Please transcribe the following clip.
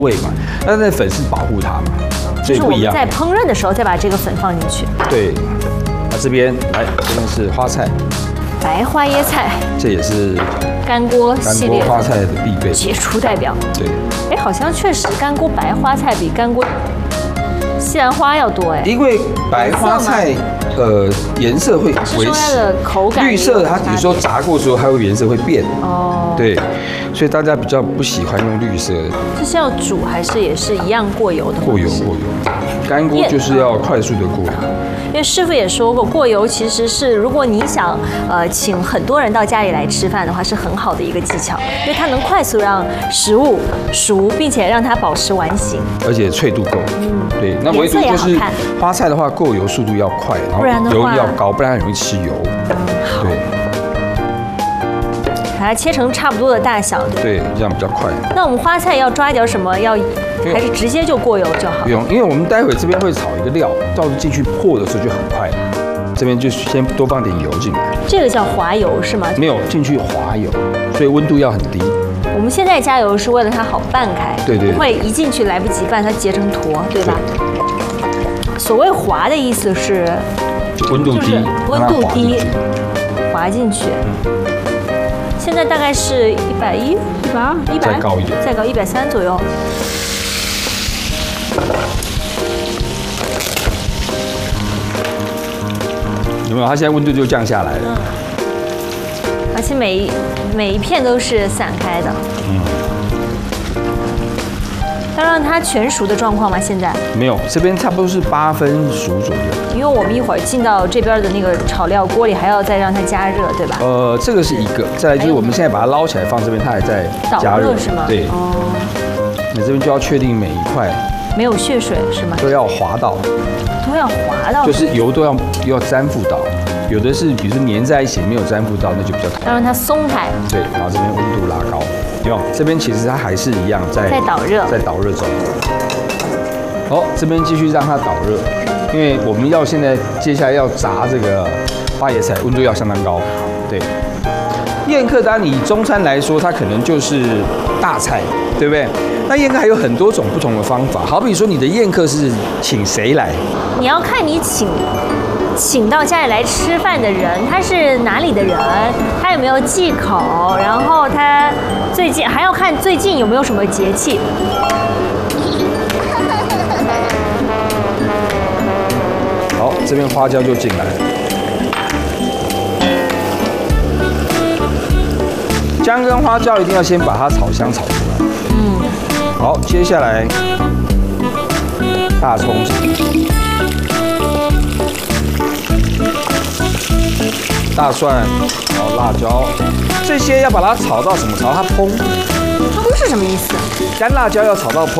味嘛，但是粉是保护它嘛，所以就是我们不一样。 在烹饪的时候再把这个粉放进去。 对，那这边来，这边是花菜， 白花椰菜， 这也是干锅系列花菜的必备。 杰出代表。 对， 哎，好像确实干锅白花菜比干锅西兰花要多哎。 因为白花菜颜色会维它持， 的口感绿色它有时候炸过之后，它会颜色会变。 哦， 对，所以大家比较不喜欢用绿色的。 这是要煮还是也是一样过油的？ 过油。干锅就是要快速的过油。 因为师傅也说过，过油其实是如果你想请很多人到家里来吃饭的话，是很好的一个技巧，因为它能快速让食物熟，并且让它保持完形， 而且脆度够。对，那唯独就是花菜的话，过油速度要快，然后油要高，不然很容易吃油。对。 把它切成差不多的大小。 对，这样比较快。 那我们花菜要抓一点什么？还是直接就过油就好？ 不用，因为我们待会这边会炒一个料，到时候进去破的时候就很快了。这边就先多放点油进来。 这个叫滑油是吗？ 没有，进去滑油，所以温度要很低。 我们现在加油是为了它好拌开， 对， 不会一进去来不及拌，它结成坨，对吧？所谓滑的意思是温度低， 温度低，滑进去。现在大概是110、120、100， 再高一点， 再高130左右。 有没有？它现在温度就降下来了。 而且每一片都是散开的。要让它全熟的状况吗？现在没有，这边差不多是8分熟左右。 因为我们一会儿进到这边的那个炒料锅里，还要再让它加热，对吧？ 这个是一个，再来就是我们现在把它捞起来放这边，它还在加热， 是吗？ 对。哦。你这边就要确定每一块没有血水是吗？ 都要滑到，就是油都要粘附到。有的是比如说粘在一起没有粘附到，那就比较要让它松开。 对，然后这边温度拉高，有这边其实它还是一样在导热中。好，这边继续让它导热，因为我们要现在接下来要炸这个花椰菜，温度要相当高。对，宴客单以中餐来说，它可能就是大菜，对不对？那宴客还有很多种不同的方法，好比说你的宴客是请谁来？ 你要看你请到家里来吃饭的人，他是哪里的人，他有没有忌口，然后他最近还要看最近有没有什么节气。 好，这边花椒就进来了。姜跟花椒一定要先把它炒香炒出来。好，接下来大葱。大蒜，然后辣椒，这些要把它炒到什么？炒到它蓬。 蓬是什么意思？ 干辣椒要炒到蓬，